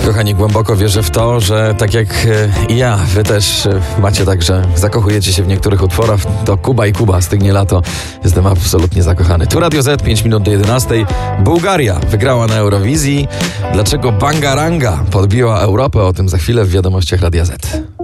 kochani, głęboko wierzę w to, że tak jak i ja, wy też macie tak, że zakochujecie się w niektórych utworach. To Kuba i Kuba, stygnie lato. Jestem absolutnie zakochany. Tu Radio Z, 5 minut do 11. Bułgaria wygrała na Eurowizji. Dlaczego Bangaranga podbiła Europę? O tym za chwilę w wiadomościach Radia Z.